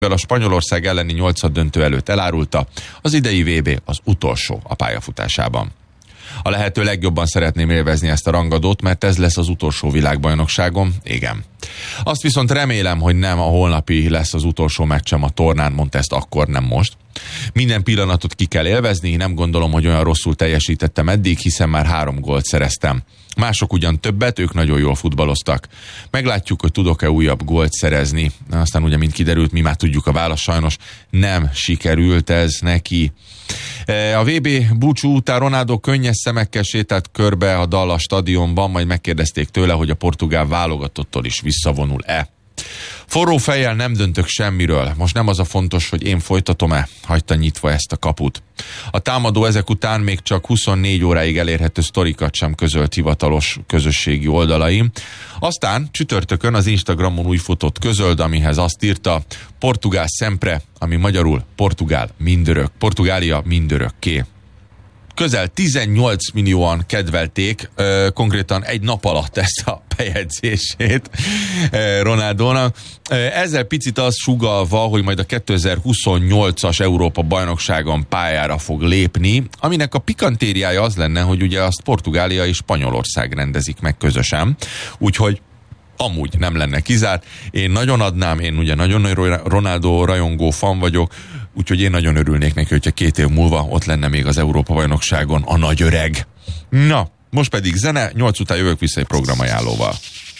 a Spanyolország elleni 8-döntő előtt elárulta, az idei VB az utolsó a pályafutásában. A lehető legjobban szeretném élvezni ezt a rangadót, mert ez lesz az utolsó világbajnokságom, igen. Azt viszont remélem, hogy nem a holnapi lesz az utolsó meccsem a tornán, mondta ezt akkor, nem most. Minden pillanatot ki kell élvezni, nem gondolom, hogy olyan rosszul teljesítettem eddig, hiszen már 3 gólt szereztem. Mások ugyan többet, ők nagyon jól futballoztak. Meglátjuk, hogy tudok-e újabb gólt szerezni. Aztán ugye, mint kiderült, mi már tudjuk a választ, sajnos nem sikerült ez neki. A VB búcsú után Ronaldo könnyes szemekkel sétált körbe a Dallas stadionban, majd megkérdezték tőle, hogy a portugál válogatottól is visszavonul-e. Forró fejjel nem döntök semmiről. Most nem az a fontos, hogy én folytatom-e, hagyta nyitva ezt a kaput. A támadó ezek után még csak 24 óráig elérhető sztorikat sem közölt hivatalos közösségi oldalaim. Aztán csütörtökön az Instagramon új fotót közölt, amihez azt írta: Portugál sempre, ami magyarul Portugália mindörökké. Közel 18 millióan kedvelték konkrétan egy nap alatt ezt a bejegyzését Ronaldónak. Ezzel picit az sugallva, hogy majd a 2028-as Európa-bajnokságon pályára fog lépni, aminek a pikantériája az lenne, hogy ugye azt Portugália és Spanyolország rendezik meg közösen, úgyhogy amúgy nem lenne kizárt. Én nagyon adnám, én ugye nagyon nagy Ronaldo rajongó fan vagyok, úgyhogy én nagyon örülnék neki, hogyha 2 év múlva ott lenne még az Európa-bajnokságon a nagy öreg. Na, most pedig zene, 8 után jövök vissza egy programajánlóval.